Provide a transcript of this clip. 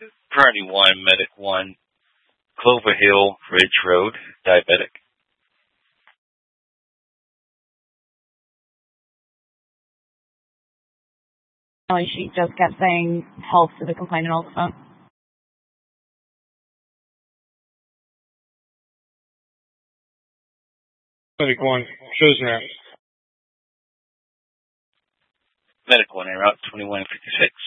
Priority 1, Medic 1, Clover Hill, Ridge Road, diabetic. She just kept saying health to the complainant on the phone. Medic 1, shows route. Medic 1, en route 2156.